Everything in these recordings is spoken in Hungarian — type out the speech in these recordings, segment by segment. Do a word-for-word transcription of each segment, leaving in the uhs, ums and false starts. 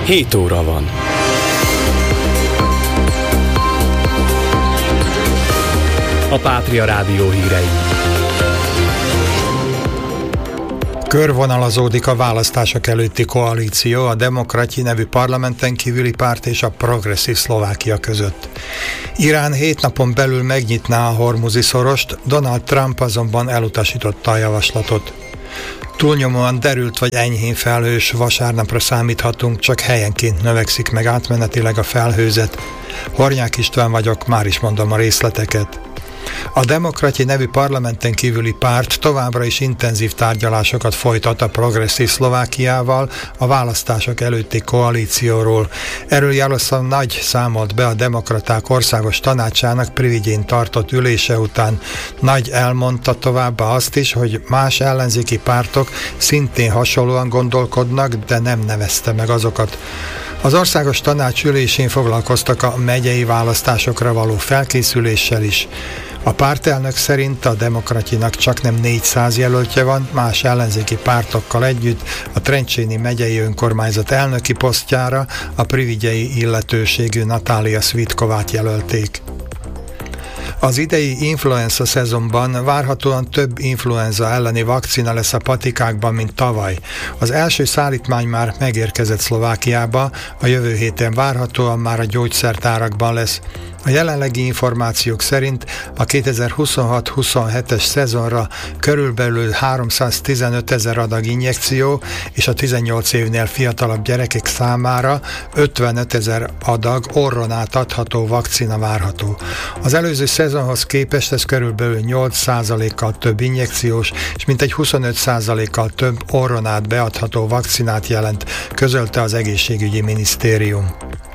hét óra van. A Pátria Rádió hírei. Körvonalazódik a választások előtti koalíció a Demokrati nevű parlamenten kívüli párt és a Progresszív Szlovákia között. Irán hét napon belül megnyitná a Hormuzi szorost, Donald Trump azonban elutasította a javaslatot. Túlnyomóan derült vagy enyhén felhős, vasárnapra számíthatunk, csak helyenként növekszik meg átmenetileg a felhőzet. Hornyák István vagyok, már is mondom a részleteket. A Demokrati nevű parlamenten kívüli párt továbbra is intenzív tárgyalásokat folytat a Progresszív Szlovákiával a választások előtti koalícióról. Erről Jaroszlav Nagy számolt be a Demokraták Országos Tanácsának Privigyén tartott ülése után. Nagy elmondta továbbá azt is, hogy más ellenzéki pártok szintén hasonlóan gondolkodnak, de nem nevezte meg azokat. Az Országos Tanács ülésén foglalkoztak a megyei választásokra való felkészüléssel is. A pártelnök szerint a Demokratinak csaknem négyszáz jelöltje van, más ellenzéki pártokkal együtt a Trencséni megyei önkormányzat elnöki posztjára a privigyei illetőségű Natália Svitkovát jelölték. Az idei influenza szezonban várhatóan több influenza elleni vakcina lesz a patikákban, mint tavaly. Az első szállítmány már megérkezett Szlovákiába, a jövő héten várhatóan már a gyógyszertárakban lesz. A jelenlegi információk szerint a kétezer-huszonhat huszonhetes szezonra körülbelül háromszáztizenöt ezer adag injekció és a tizennyolc évnél fiatalabb gyerekek számára ötvenöt ezer adag orron át adható vakcina várható. Az előző szezonhoz képest ez körülbelül nyolc százalékkal több injekciós és mintegy huszonöt százalékkal több orron át beadható vakcinát jelent, közölte az egészségügyi minisztérium.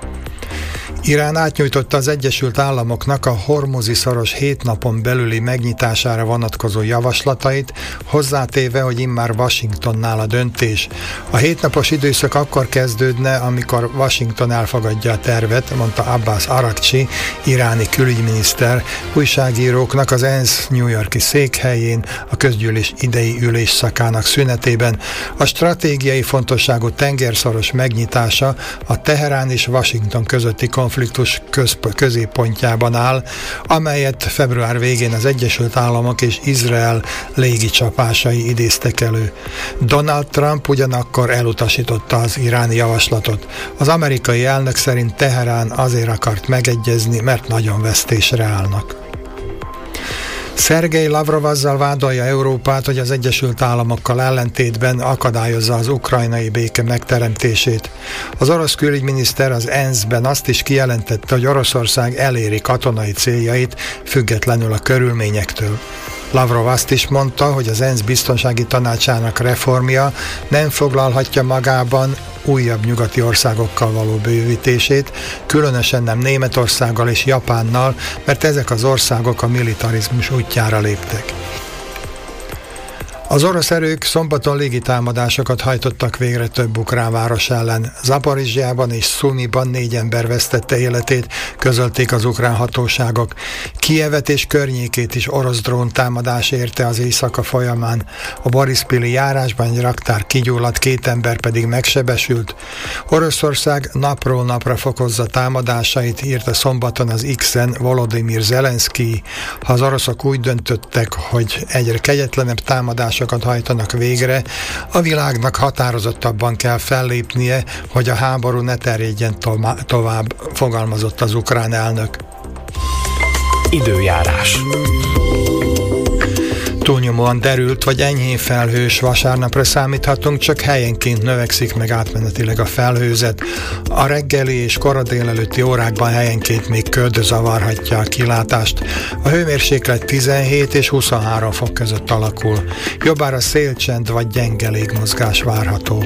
Irán átnyújtotta az Egyesült Államoknak a Hormuzi szoros hét napon belüli megnyitására vonatkozó javaslatait, hozzátéve, hogy immár Washingtonnál a döntés. A hétnapos időszak akkor kezdődne, amikor Washington elfogadja a tervet, mondta Abbas Arakcsi, iráni külügyminiszter, újságíróknak az ENSZ New York-i székhelyén a közgyűlés idei ülésszakának szünetében. A stratégiai fontosságú tengerszoros megnyitása a Teherán és Washington közötti konfliktus konfliktus középpontjában áll, amelyet február végén az Egyesült Államok és Izrael légicsapásai idéztek elő. Donald Trump ugyanakkor elutasította az iráni javaslatot. Az amerikai elnök szerint Teherán azért akart megegyezni, mert nagyon vesztésre állnak. Szergej Lavrov azzal vádolja Európát, hogy az Egyesült Államokkal ellentétben akadályozza az ukrajnai béke megteremtését. Az orosz külügyminiszter az ENSZ-ben azt is kijelentette, hogy Oroszország eléri katonai céljait függetlenül a körülményektől. Lavrov azt is mondta, hogy az ENSZ biztonsági tanácsának reformja nem foglalhatja magában újabb nyugati országokkal való bővítését, különösen nem Németországgal és Japánnal, mert ezek az országok a militarizmus útjára léptek. Az orosz erők szombaton légitámadásokat hajtottak végre több ukrán város ellen. Zaporizsjában és Szumiban négy ember vesztette életét, közölték az ukrán hatóságok. Kijevet és környékét is orosz dróntámadás érte az éjszaka folyamán. A Borispili járásban egy raktár kigyulladt, két ember pedig megsebesült. Oroszország napról napra fokozza támadásait, írta szombaton az X-en Volodymyr Zelenszkij. Ha az oroszok úgy döntöttek, hogy egyre kegyetlenebb támadás hajtanak végre, a világnak határozottabban kell fellépnie, hogy a háború ne terjedjen to- tovább, fogalmazott az ukrán elnök. Időjárás. Túlnyomóan derült vagy enyhén felhős, vasárnapra számíthatunk, csak helyenként növekszik meg átmenetileg a felhőzet. A reggeli és kora délelőtti órákban helyenként még köd zavarhatja a kilátást. A hőmérséklet tizenhét és huszonhárom fok között alakul. Jobbára szélcsend vagy gyenge légmozgás várható.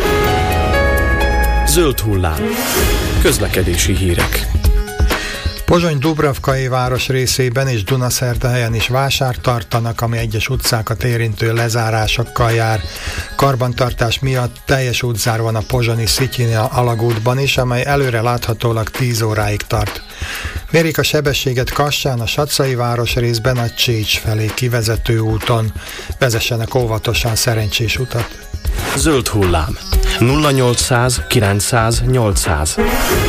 Zöld hullám. Közlekedési hírek. Pozsony Dubravkai város részében és Dunaszerdahelyen is vásárt tartanak, ami egyes utcákat érintő lezárásokkal jár. Karbantartás miatt teljes útzár van a pozsonyi Szityinya alagútban is, amely előre láthatólag tíz óráig tart. Mérik a sebességet Kassán, a Sacai város részben a Csécs felé kivezető úton. Vezessenek óvatosan, szerencsés utat! Zöld hullám. nulla nyolcszáz kilencszáz nyolcszáz.